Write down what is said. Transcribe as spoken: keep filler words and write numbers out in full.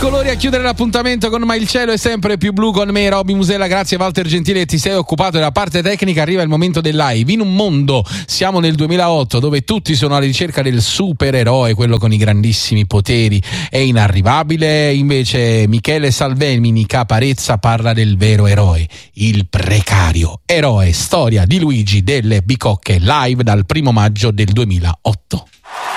colori a chiudere l'appuntamento con Ma il cielo è sempre più blu con me, Roby Musella. Grazie Walter Gentile, ti sei occupato della parte tecnica. Arriva il momento del live. In un mondo, siamo nel duemilaotto, dove tutti sono alla ricerca del supereroe, quello con i grandissimi poteri è inarrivabile. Invece Michele Salvemini Caparezza parla del vero eroe, il precario eroe. Storia di Luigi delle Bicocche, live dal primo maggio del duemilaotto.